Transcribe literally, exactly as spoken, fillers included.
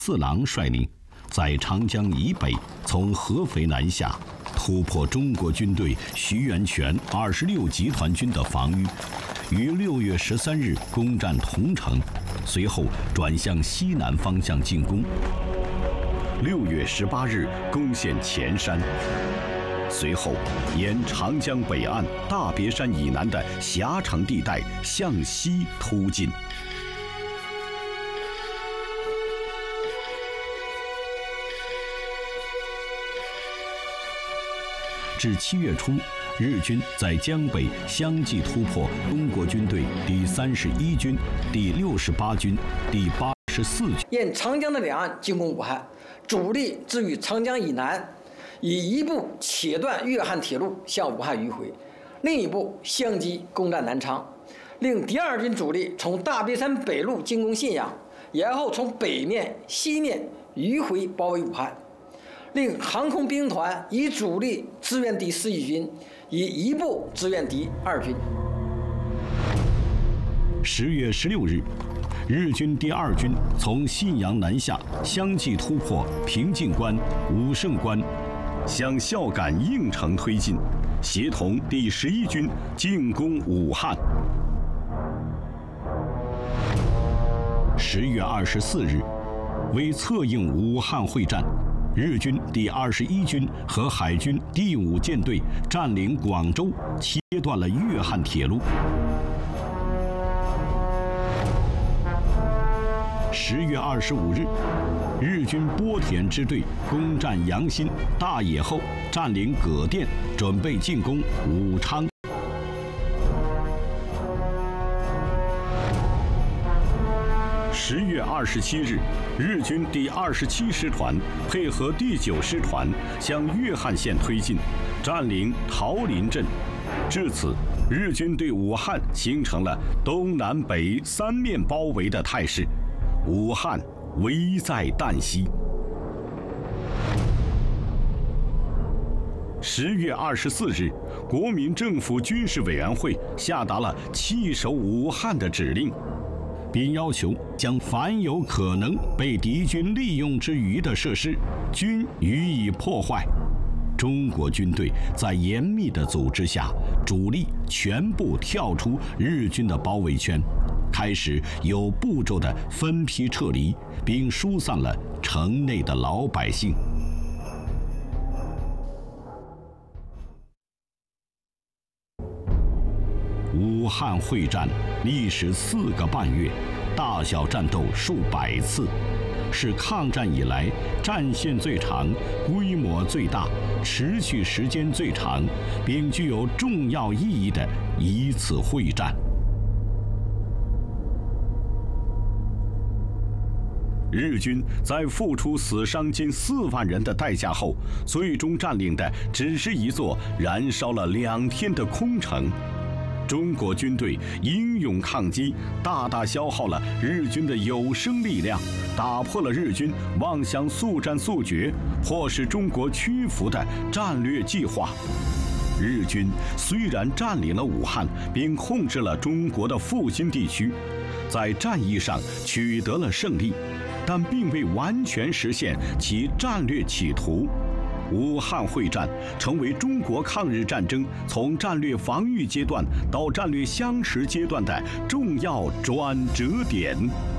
四郎率领，在长江以北从合肥南下，突破中国军队徐源泉二十六集团军的防御，于六月十三日攻占桐城，随后转向西南方向进攻。六月十八日攻陷前山，随后沿长江北岸大别山以南的狭长地带向西突进。至七月初，日军在江北相继突破中国军队第三十一军、第六十八军、第八十四军， 沿长江的两岸进攻武汉，主力置于长江以南，以一部切断粤汉铁路向武汉迂回，另一部相机攻占南昌，令第二军主力从大别山北路进攻信阳，然后从北面、西面迂回包围武汉。令航空兵团以主力支援第十一军，以一部支援第二军。 十月十六日，日军第二军从信阳南下，相继突破平静关、武胜关，向孝感应城推进，协同第十一军进攻武汉。十月二十四日，为策应武汉会战，日军第二十一军和海军第五舰队占领广州，切断了粤汉铁路。十月二十五日，日军波田支队攻占阳新、大冶后，占领葛店，准备进攻武昌。十月二十七日，日军第二十七师团配合第九师团向粤汉线推进，占领桃林镇。至此，日军对武汉形成了东南北三面包围的态势，武汉危在旦夕。十月二十四日，国民政府军事委员会下达了弃守武汉的指令，并要求将凡有可能被敌军利用之余的设施，均予以破坏。中国军队在严密的组织下，主力全部跳出日军的包围圈，开始有步骤地分批撤离，并疏散了城内的老百姓。武汉会战历时四个半月，大小战斗数百次，是抗战以来战线最长、规模最大、持续时间最长，并具有重要意义的一次会战。日军在付出死伤近四万人的代价后，最终占领的只是一座燃烧了两天的空城。中国军队英勇抗击，大大消耗了日军的有生力量，打破了日军妄想速战速决、迫使中国屈服的战略计划。日军虽然占领了武汉，并控制了中国的复兴地区，在战役上取得了胜利，但并未完全实现其战略企图。武汉会战成为中国抗日战争从战略防御阶段到战略相持阶段的重要转折点。